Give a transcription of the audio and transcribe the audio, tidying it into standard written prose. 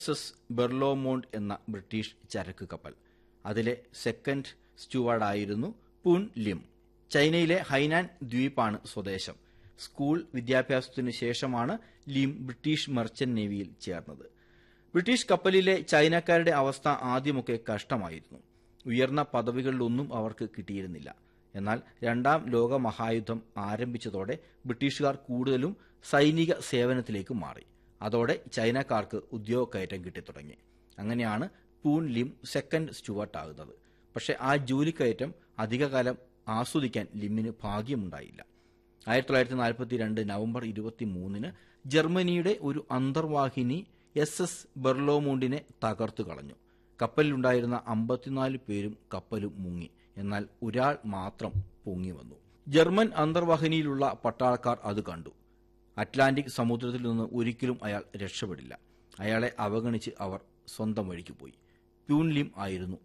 S ബെർലോമോണ്ട് എന്ന British ചരക്ക് കപ്പൽ. അതിലെ സെക്കൻഡ് സ്റ്റുവാർഡായിരുന്നു പൂൻ ലിം. ചൈനയിലെ ഹൈനാൻ ദ്വീപാണ് സ്വദേശം. സ്കൂൾ വിദ്യാഭ്യാസത്തിനു ശേഷമാണ് ലിം ബ്രിട്ടീഷ് മർച്ചന്റ് നേവിയിൽ ചേർന്നത്. ബ്രിട്ടീഷ് കപ്പലിലെ ചൈനക്കാരുടെ അവസ്ഥ ആദ്യമൊക്കെ കഷ്ടമായിരുന്നു. ഉയർന്ന പദവികളിലൊന്നും അവർക്ക് കിട്ടിയിരുന്നില്ല. എന്നാൽ രണ്ടാം ലോകമഹായുദ്ധം ആരംഭിച്ചതോടെ ബ്രിട്ടീഷുകാർ കൂടുതലും സൈനിക സേവനത്തിലേക്ക് മാറി. അതോടെ ചൈനക്കാർക്ക് ഉദ്യോഗക്കയറ്റം കിട്ടിത്തുടങ്ങി. അങ്ങനെയാണ് പൂൻ ലിം സെക്കൻഡ് സ്റ്റുവർട്ട് ആകുന്നത്. പക്ഷേ ആ ജോലിക്കയറ്റം അധികകാലം ആസ്വദിക്കാൻ ലിമ്മിന് ഭാഗ്യമുണ്ടായില്ല. 1942 നവംബർ 23 ജർമ്മനിയുടെ ഒരു അന്തർവാഹിനി SS ബെർലോമോണ്ടിനെ തകർത്തു കളഞ്ഞു. കപ്പലിലുണ്ടായിരുന്ന 54 പേരും കപ്പലും മുങ്ങി. എന്നാൽ ഒരാൾ മാത്രം പൊങ്ങി വന്നു. ജർമ്മൻ അന്തർവാഹിനിയിലുള്ള പട്ടാളക്കാർ അത് കണ്ടു. അറ്റ്ലാന്റിക് സമുദ്രത്തിൽ നിന്ന് ഒരിക്കലും അയാൾ രക്ഷപ്പെടില്ല. അയാളെ അവഗണിച്ച് അവർ സ്വന്തം വഴിക്ക് പോയി. പൂൻ ലിം ആയിരുന്നു